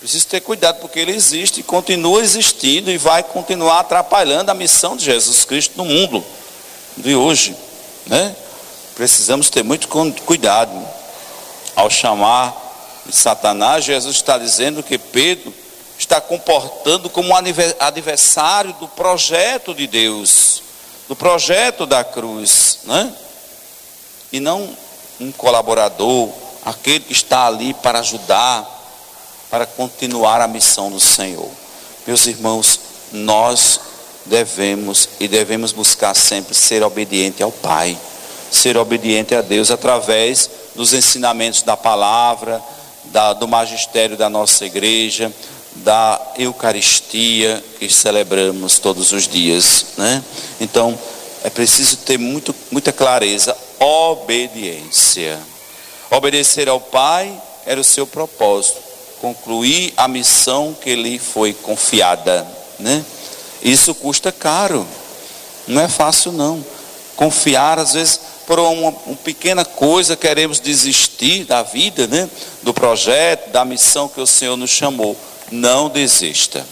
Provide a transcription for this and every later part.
Preciso ter cuidado, porque ele existe e continua existindo e vai continuar atrapalhando a missão de Jesus Cristo no mundo de hoje, né? Precisamos ter muito cuidado. Ao chamar de Satanás, Jesus está dizendo que Pedro está comportando como um adversário do projeto de Deus, do projeto da cruz, né? E não um colaborador, aquele que está ali para ajudar, para continuar a missão do Senhor. Meus irmãos, nós devemos buscar sempre ser obediente ao Pai, ser obediente a Deus através dos ensinamentos da palavra, do magistério da nossa igreja, da Eucaristia que celebramos todos os dias, né? Então, é preciso ter muita clareza. Obediência. Obedecer ao Pai era o seu propósito, concluir a missão que lhe foi confiada, né? Isso custa caro, não é fácil não. Confiar, às vezes, por uma pequena coisa, queremos desistir da vida, né? Do projeto, da missão que o Senhor nos chamou. Não desista,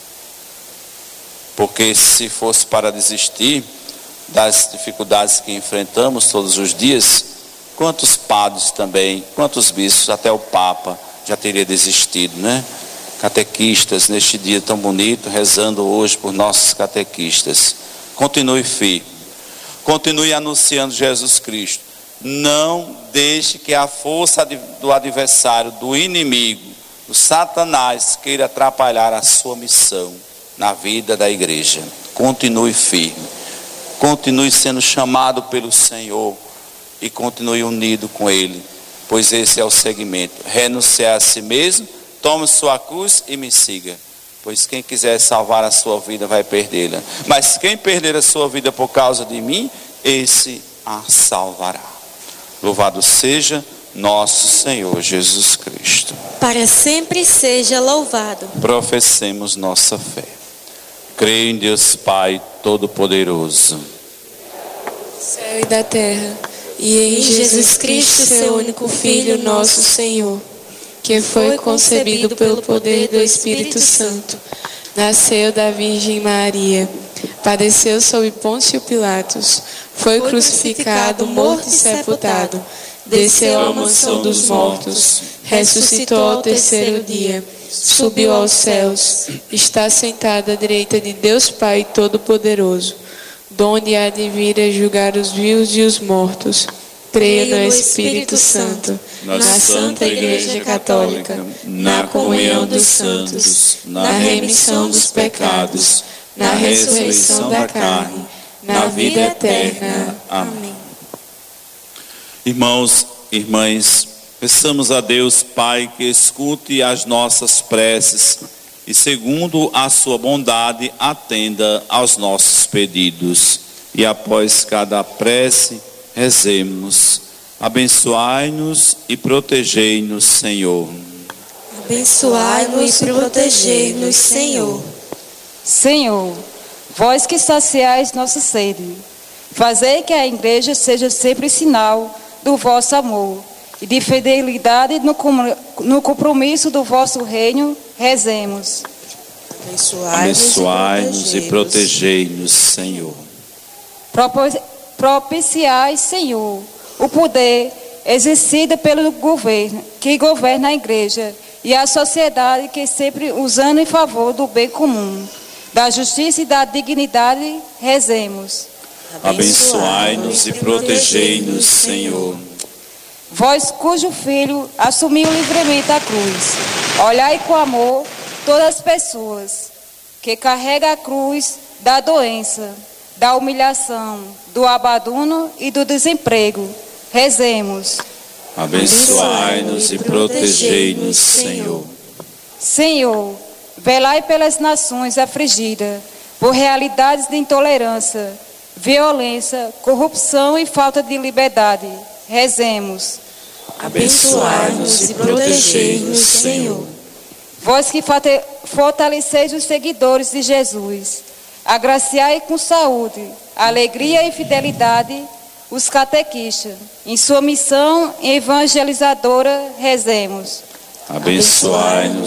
porque se fosse para desistir das dificuldades que enfrentamos todos os dias, quantos padres também, quantos bispos, até o Papa já teria desistido, né? Catequistas, neste dia tão bonito, rezando hoje por nossos catequistas. Continue firme, continue anunciando Jesus Cristo. Não deixe que a força do adversário, do inimigo, do Satanás, queira atrapalhar a sua missão na vida da igreja. Continue firme, continue sendo chamado pelo Senhor e continue unido com Ele, pois esse é o segmento: renunciar a si mesmo, tome sua cruz e me siga, pois quem quiser salvar a sua vida vai perdê-la, mas quem perder a sua vida por causa de mim, esse a salvará. Louvado seja nosso Senhor Jesus Cristo. Para sempre seja louvado. Professemos nossa fé. Creio em Deus Pai Todo-Poderoso, céu e da terra, e em Jesus Cristo, seu único Filho, nosso Senhor, que foi concebido pelo poder do Espírito Santo, nasceu da Virgem Maria, padeceu sob Pôncio Pilatos, foi crucificado, morto e sepultado, desceu à mansão dos mortos, ressuscitou ao terceiro dia, subiu aos céus, está sentado à direita de Deus Pai Todo-Poderoso, donde há de vir a julgar os vivos e os mortos. Creio no Espírito Santo, na Santa Igreja Católica, na comunhão dos santos, na remissão dos pecados, na ressurreição da carne, na vida eterna. Amém. Irmãos, irmãs, peçamos a Deus Pai que escute as nossas preces e, segundo a sua bondade, atenda aos nossos pedidos. E após cada prece, rezemos: abençoai-nos e protegei-nos, Senhor. Abençoai-nos e protegei-nos, Senhor. Senhor, vós que saciais nossa sede, fazei que a igreja seja sempre sinal do vosso amor e de fidelidade no compromisso do vosso reino. Rezemos. Abençoai-nos e protegei-nos, Senhor. Propiciai, Senhor, o poder exercido pelo governo que governa a igreja e a sociedade, que sempre usando em favor do bem comum, da justiça e da dignidade. Rezemos. Abençoai-nos e protegei-nos, Senhor. Vós cujo Filho assumiu livremente a cruz, olhai com amor todas as pessoas que carregam a cruz da doença, da humilhação, do abandono e do desemprego. Rezemos. Abençoai-nos e protegei-nos, Senhor. Senhor, velai pelas nações afligidas por realidades de intolerância, violência, corrupção e falta de liberdade. Rezemos. Abençoai-nos e protegei-nos, Senhor. Vós que fortaleceis os seguidores de Jesus, agraciai com saúde, alegria e fidelidade os catequistas em sua missão evangelizadora. Rezemos. Abençoai-nos